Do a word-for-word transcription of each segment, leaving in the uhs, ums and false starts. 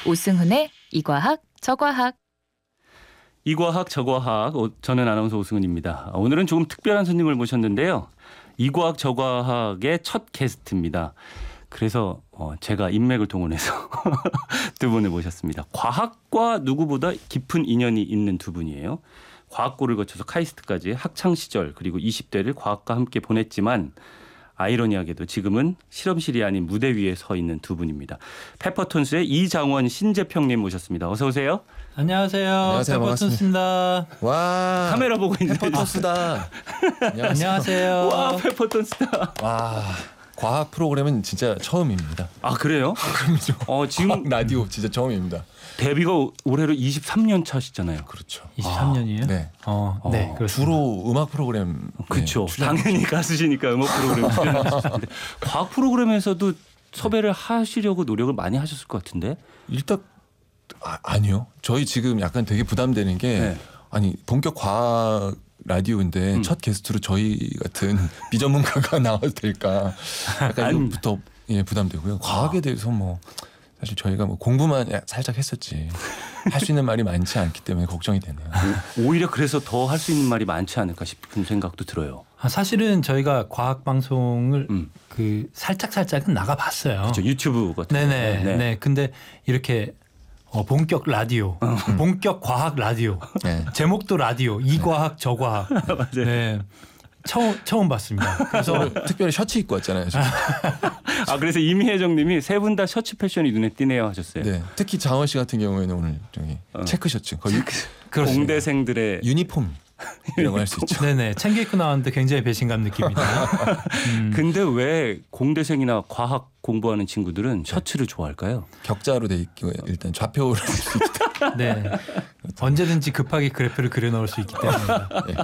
오승훈의 이과학 저과학. 이과학 저과학, 저는 아나운서 오승훈입니다. 오늘은 조금 특별한 손님을 모셨는데요. 이과학 저과학의 첫 게스트입니다. 그래서 제가 인맥을 동원해서 두 분을 모셨습니다. 과학과 누구보다 깊은 인연이 있는 두 분이에요. 과학고를 거쳐서 카이스트까지 학창시절 그리고 이십 대를 과학과 함께 보냈지만 아이러니하게도 지금은 실험실이 아닌 무대 위에 서 있는 두 분입니다. 페퍼톤스의 이장원 신재평님 모셨습니다. 어서 오세요. 안녕하세요. 안녕하세요. 페퍼톤스입니다. 와, 카메라 보고 있는 페퍼톤스다. 안녕하세요. 와, 페퍼톤스다. 와, 과학 프로그램은 진짜 처음입니다. 아, 그래요? 그럼요. 어, 지금 과학 라디오 진짜 처음입니다. 데뷔가 올해로 이십삼 년 차시잖아요. 그렇죠. 이십삼 년이에요? 아, 네. 어, 네. 어, 그렇습니다. 주로 음악 프로그램. 그렇죠. 네, 당연히 가수시니까 음악 프로그램 출연하셨는데 과학 프로그램에서도 섭외를 하시려고 노력을 많이 하셨을 것 같은데. 일단 아, 아니요. 저희 지금 약간 되게 부담되는 게 네. 아니 본격 과학 라디오인데 음. 첫 게스트로 저희 같은 비전문가가 나와도 될까? 약간 아니, 이것부터 예, 부담되고요. 과학에 대해서 뭐 사실 저희가 뭐 공부만 살짝 했었지 할 수 있는 말이 많지 않기 때문에 걱정이 되네요. 오히려 그래서 더 할 수 있는 말이 많지 않을까 싶은 생각도 들어요. 아, 사실은 저희가 과학 방송을 음. 그 살짝 살짝은 나가봤어요. 그렇죠. 유튜브 같은. 네네. 거. 네. 근데 이렇게 어, 본격 라디오, 본격 과학 라디오, 네. 제목도 라디오, 이과학 저과학. 맞아요. 네. 처음 처음 봤습니다. 그래서 오늘 특별히 셔츠 입고 왔잖아요. 지금. 아, 그래서 이미혜정님이 세 분 다 셔츠 패션이 눈에 띄네요 하셨어요. 네. 특히 장원 씨 같은 경우에는 오늘 저기 어. 체크 셔츠 거의 그렇습니다. 공대생들의 유니폼이라고 할 수 있죠. 네네. 챙겨 입고 나왔는데 굉장히 배신감 느낍니다. 음. 근데 왜 공대생이나 과학 공부하는 친구들은 셔츠를 좋아할까요? 격자로 돼 있고 일단 좌표를 할 수 있다. 네. 언제든지 급하게 그래프를 그려 넣을 수 있기 때문입니다. 네.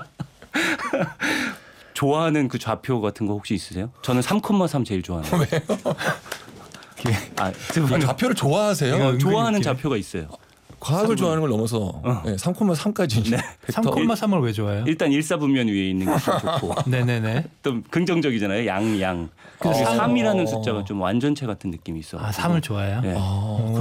좋아하는 그 좌표 같은 거 혹시 있으세요? 저는 삼 콤마 삼 제일 좋아하는. 왜요? 아, 두 아, 분은 좌표를 좋아하세요? 이거 좋아하는 은근히 좌표가 있어요. 과학을 좋아하는 걸 넘어서 어. 네, 삼 콤마 삼까지 네. 삼 콤마 삼을 왜 좋아해요? 일단 일사분면 위에 있는 게 좋고 네네네. 또 긍정적이잖아요. 양, 양. 그 그리고 삼- 삼이라는 어. 숫자가 좀 완전체 같은 느낌이 있어. 아, 삼을 좋아해요? 네. 아,